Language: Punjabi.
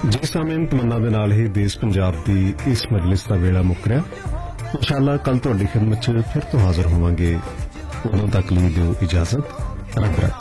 ਜੀ ਸਾਮੀਨ, ਤਮੰਨਾ ਦੇ ਨਾਲ ਹੀ ਦੇਸ਼ ਪੰਜਾਬ ਦੀ ਇਸ ਮਜਲਿਸ ਦਾ ਵੇਲਾ ਮੁੱਕ ਰਿਹਾ। ਇਨਸ਼ਾਅੱਲਾ ਕੱਲ ਤੁਹਾਡੀ ਖਿਦਮਤ 'ਚ ਫਿਰ ਤੋਂ ਹਾਜ਼ਰ ਹੋਵਾਂਗੇ। ਉਦੋਂ ਤੱਕ ਲਈ ਦਿਓ ਇਜਾਜ਼ਤ। ਰੱਬ ਰੱਖਾ।